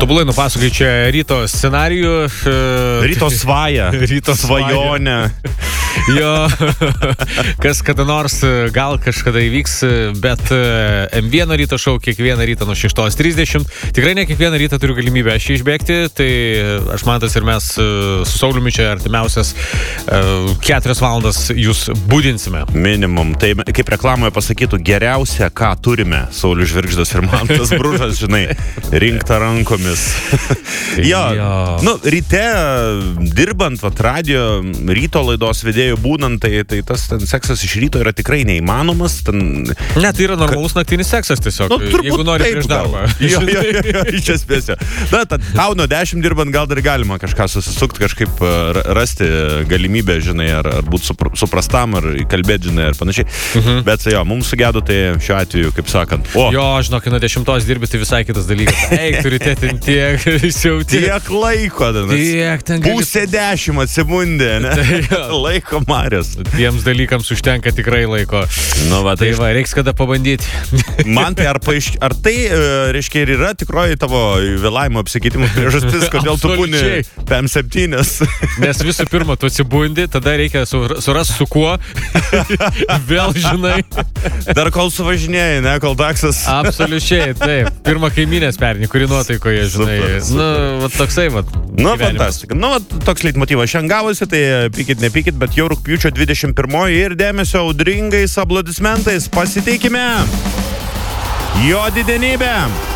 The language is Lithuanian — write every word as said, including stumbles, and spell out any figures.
Tobulai nupasakai čia ryto scenarijų. Ryto svaja. Ryto svajonę. Jo, kas kada nors gal kažkada įvyks, bet M vienas ryto šou kiekvieną rytą nuo šeštos trisdešimt. Tikrai ne kiekvieną rytą turiu galimybę aš išbėgti, tai aš mantas ir mes su Sauliumi čia artimiausias keturias valandas jūs budinsime. Minimum. Tai kaip reklamoje pasakytų, geriausia, ką turime, Saulius Žvirgždas ir Mantas Bružas, žinai, rinkta rankomis. jo, Jo. nu, ryte dirbant, vat, radio, ryto laidos vedėjų būnant, tai, tai tas ten seksas iš ryto yra tikrai neįmanomas. Ten... Ne, tai yra normalus naktinis seksas tiesiog, Nu, turbūt jeigu nori taip prieš gal. darbą. Jo, jo, jo, jo, iš esmės. jo. Na, tad tau nuo dešimt dirbant gal dar galima kažką susisukti, kažkaip ra- rasti galimybę, žinai, ar, ar būti supr- suprastam, ar kalbėti, žinai, ar panašiai. Mhm. Bet jo, mums sugedo, tai šiuo atveju, kaip sakant, o, Jo, žinok, nuo dešimtos dirbi, tai visai kitas dalykas. Eik, turite ten tiek, siauti. tiek laiko, ten, Tiek ten gali- pusė dešimt atsimundė, ne? Tai jo. Laiko marės. Tiems dalykams užtenka tikrai laiko. Nu, va, Tai tai va, reiks kada pabandyti. man tai ar, paaišk... ar tai, e, reiškia, ir yra tikroji tavo vėlavimo apsikeitimų priežastis, kodėl tu būni Absoliučiai. P M septyni? Nes visų pirma, tu atsibundi, tada reikia sur- surast su kuo. Vėl, žinai. Dar kol suvažinėjai, ne, kol taksas. Absoliučiai, taip. Pirma kaimynės pernį, kuri nuotaikoje, žinai. Super, super. Nu, va, toksai, va. Nu, gyvenimas. fantastika. Nu, va, toks leitmotyvas šiandien gavosi, tai pykit, nepykit, bet jau rugpjūčio dvidešimt pirmoji ir dėmesio audringais aplodismentais pasiteikime jo didenybę.